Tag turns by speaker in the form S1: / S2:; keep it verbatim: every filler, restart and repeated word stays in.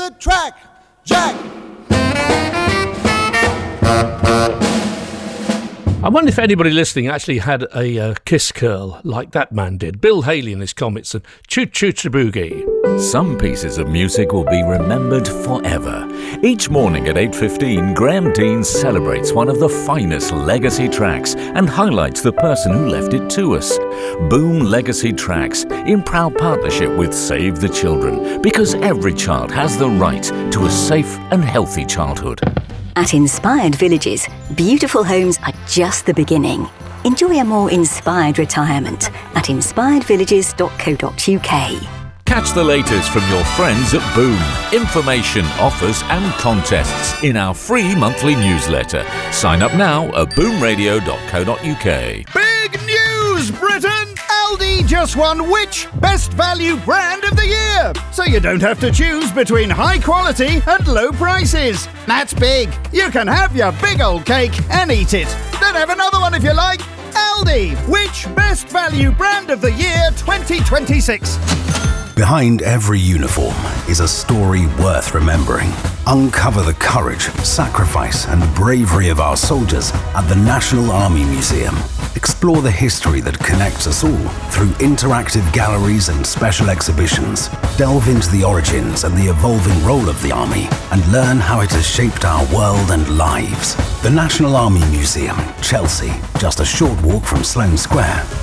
S1: the track, Jack.
S2: I wonder if anybody listening actually had a uh, kiss curl like that man did. Bill Haley and his Comets and Choo Choo Boogie.
S3: Some pieces of music will be remembered forever. Each morning at eight fifteen, Graham Dean celebrates one of the finest legacy tracks and highlights the person who left it to us. Boom Legacy Tracks, in proud partnership with Save the Children, because every child has the right to a safe and healthy childhood.
S4: At Inspired Villages, beautiful homes are just the beginning. Enjoy a more inspired retirement at inspired villages dot co dot uk.
S3: Catch the latest from your friends at Boom. Information, offers and contests in our free monthly newsletter. Sign up now at boom radio dot co dot uk.
S1: Big news, Britain! Aldi just won which Best Value Brand of the Year? So you don't have to choose between high quality and low prices. That's big. You can have your big old cake and eat it. Then have another one if you like. Aldi, which Best Value Brand of the Year twenty twenty-six?
S5: Behind every uniform is a story worth remembering. Uncover the courage, sacrifice and bravery of our soldiers at the National Army Museum. Explore the history that connects us all through interactive galleries and special exhibitions. Delve into the origins and the evolving role of the Army and learn how it has shaped our world and lives. The National Army Museum, Chelsea, just a short walk from Sloane Square.